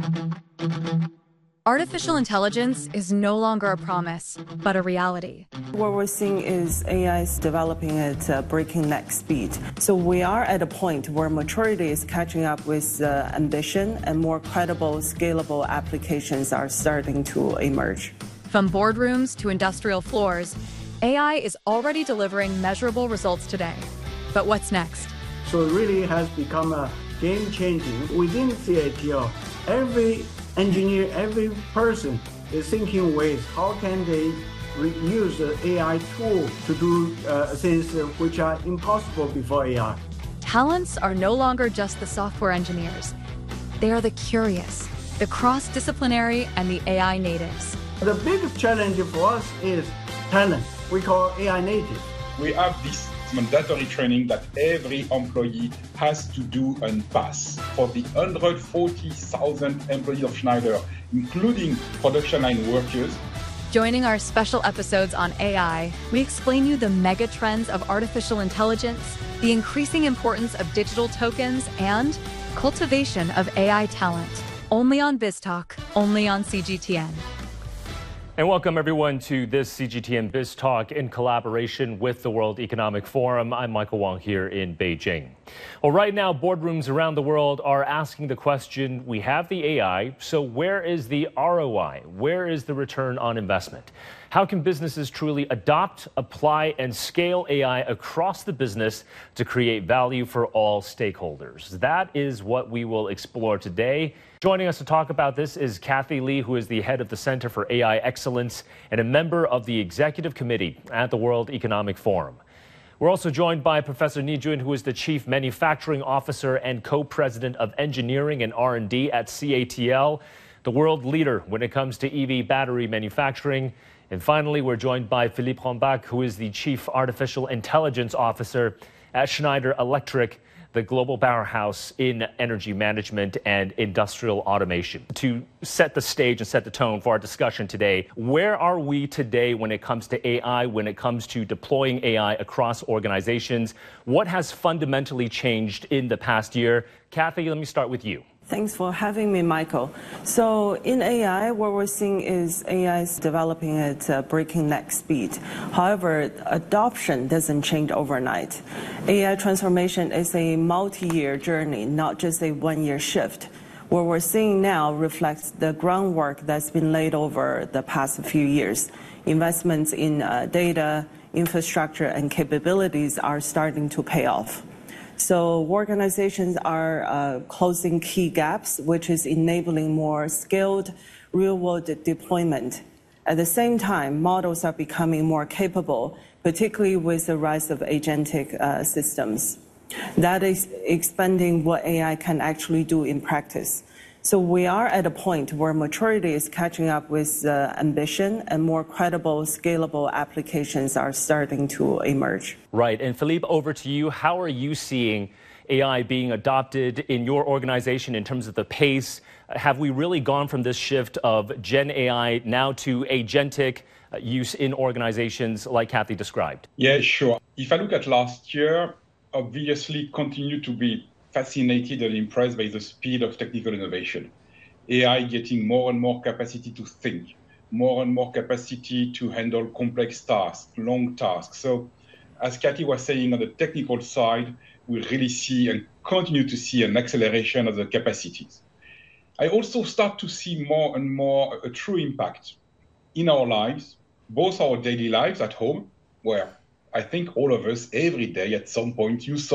Artificial intelligence is no longer a promise, but a reality. What we're seeing is AI is developing at breaking-neck speed. So we are at a point where maturity is catching up with ambition, and more credible, scalable applications are starting to emerge. From boardrooms to industrial floors, AI is already delivering measurable results today. But what's next? So it really has become a game-changing. Within CATL, every engineer, every person is thinking ways, how can they use the AI tool to do things which are impossible before AI. Talents are no longer just the software engineers. They are the curious, the cross-disciplinary, and the AI natives. The biggest challenge for us is talent. We call AI native. We have this mandatory training that every employee has to do and pass. For the 140,000 employees of Schneider, including production line workers. Joining our special episodes on AI, we explain you the mega trends of artificial intelligence, the increasing importance of digital tokens, and cultivation of AI talent. Only on BizTalk, only on CGTN. And welcome everyone to this CGTN Biz Talk in collaboration with the World Economic Forum. I'm Michael Wong here in Beijing. Well, right now, boardrooms around the world are asking the question, we have the AI, so where is the ROI? Where is the return on investment? How can businesses truly adopt, apply, and scale AI across the business to create value for all stakeholders? That is what we will explore today. Joining us to talk about this is Kathy Lee, who is the head of the Center for AI Excellence and a member of the Executive Committee at the World Economic Forum. We're also joined by Professor Ni Jun, who is the Chief Manufacturing Officer and Co-President of Engineering and R&D at CATL, the world leader when it comes to EV battery manufacturing. And finally, we're joined by Philippe Rombach, who is the Chief Artificial Intelligence Officer at Schneider Electric, the global powerhouse in energy management and industrial automation. To set the stage and set the tone for our discussion today, where are we today when it comes to AI, when it comes to deploying AI across organizations? What has fundamentally changed in the past year? Kathy, let me start with you. Thanks for having me, Michael. So in AI, what we're seeing is AI is developing at breaking-neck speed. However, adoption doesn't change overnight. AI transformation is a multi-year journey, not just a one-year shift. What we're seeing now reflects the groundwork that's been laid over the past few years. Investments in data, infrastructure, and capabilities are starting to pay off. So organizations are closing key gaps, which is enabling more skilled real-world deployment. At the same time, models are becoming more capable, particularly with the rise of agentic systems. That is expanding what AI can actually do in practice. So we are at a point where maturity is catching up with ambition, and more credible, scalable applications are starting to emerge. Right. And Philippe, over to you. How are you seeing AI being adopted in your organization in terms of the pace? Have we really gone from this shift of Gen AI now to agentic use in organizations like Kathy described? Yeah, sure. If I look at last year, obviously continue to be fascinated and impressed by the speed of technical innovation. AI getting more and more capacity to think, more and more capacity to handle complex tasks, long tasks. So as Kathy was saying, on the technical side, we really see and continue to see an acceleration of the capacities. I also start to see more and more a true impact in our lives, both our daily lives at home, where I think all of us every day at some point use